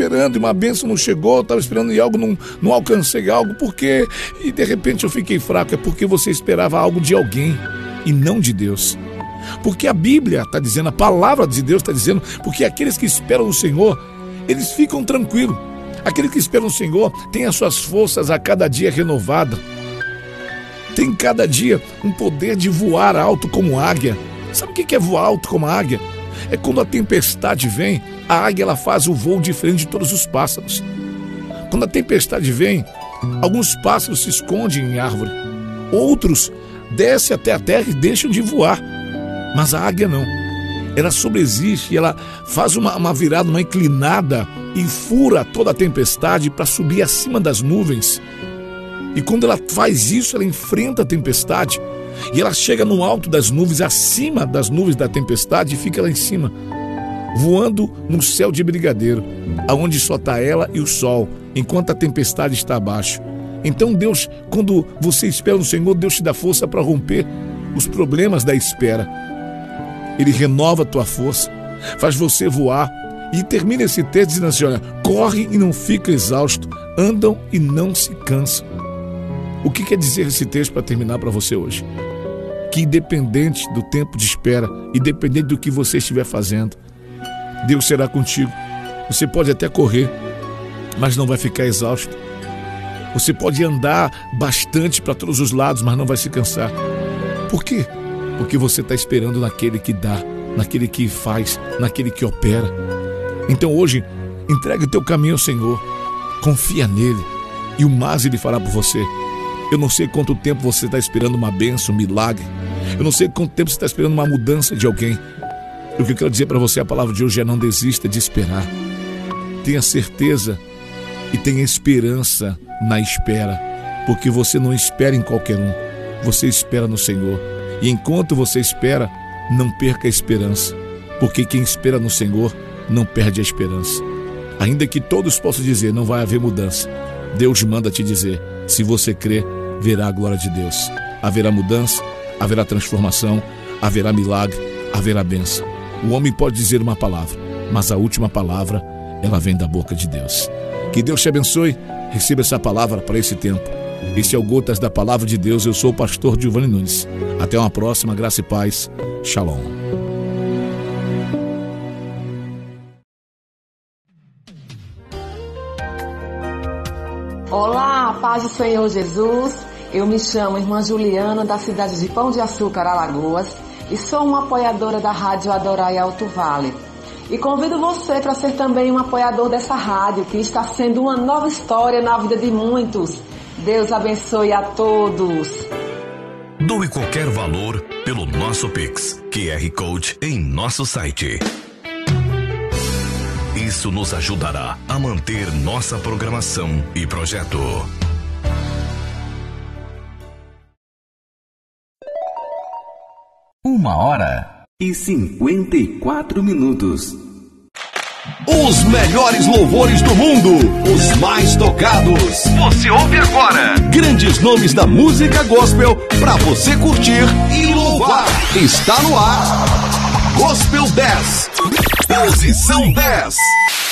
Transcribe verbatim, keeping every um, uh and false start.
esperando e uma bênção não chegou, eu estava esperando e algo não, não alcancei algo, por quê? E de repente eu fiquei fraco. É porque você esperava algo de alguém e não de Deus. Porque a Bíblia está dizendo, a palavra de Deus está dizendo, porque aqueles que esperam no Senhor, eles ficam tranquilos. Aqueles que esperam no Senhor têm as suas forças a cada dia renovadas. Tem cada dia um poder de voar alto como águia. Sabe o que é voar alto como águia? É quando a tempestade vem, a águia ela faz o voo diferente de todos os pássaros. Quando a tempestade vem, alguns pássaros se escondem em árvore. Outros descem até a terra e deixam de voar. Mas a águia não. Ela sobreexiste, ela faz uma, uma virada, uma inclinada e fura toda a tempestade para subir acima das nuvens. E quando ela faz isso, ela enfrenta a tempestade e ela chega no alto das nuvens, acima das nuvens da tempestade, e fica lá em cima, voando no céu de brigadeiro, aonde só está ela e o sol, enquanto a tempestade está abaixo. Então Deus, quando você espera no Senhor, Deus te dá força para romper os problemas da espera. Ele renova a tua força, faz você voar. E termina esse texto dizendo assim, olha, corre e não fica exausto, andam e não se cansam. O que quer dizer esse texto para terminar para você hoje? Que independente do tempo de espera, independente do que você estiver fazendo, Deus será contigo. Você pode até correr, mas não vai ficar exausto. Você pode andar bastante para todos os lados, mas não vai se cansar. Por quê? Porque você está esperando naquele que dá, naquele que faz, naquele que opera. Então hoje, entregue o teu caminho ao Senhor, confia nele e o mais ele fará por você. Eu não sei quanto tempo você está esperando uma bênção, um milagre. Eu não sei quanto tempo você está esperando uma mudança de alguém. O que eu quero dizer para você, a palavra de hoje é: não desista de esperar. Tenha certeza e tenha esperança na espera, porque você não espera em qualquer um, você espera no Senhor. E enquanto você espera, não perca a esperança, porque quem espera no Senhor não perde a esperança. Ainda que todos possam dizer, não vai haver mudança, Deus manda te dizer, se você crer, verá a glória de Deus. Haverá mudança, haverá transformação, haverá milagre, haverá bênção. O homem pode dizer uma palavra, mas a última palavra, ela vem da boca de Deus. Que Deus te abençoe, receba essa palavra para esse tempo. Esse é o Gotas da Palavra de Deus, eu sou o pastor Giovanni Nunes. Até uma próxima, graça e paz, Shalom. Olá, paz do Senhor Jesus. Eu me chamo Irmã Juliana, da cidade de Pão de Açúcar, Alagoas, e sou uma apoiadora da Rádio Adorai Alto Vale. E convido você para ser também um apoiador dessa rádio, que está sendo uma nova história na vida de muitos. Deus abençoe a todos. Doe qualquer valor pelo nosso Pix, Q R Code em nosso site. Isso nos ajudará a manter nossa programação e projeto. Uma hora e cinquenta e quatro minutos. Os melhores louvores do mundo, os mais tocados. Você ouve agora. Grandes nomes da música gospel para você curtir e louvar. Está no ar. Gospel dez. Posição dez.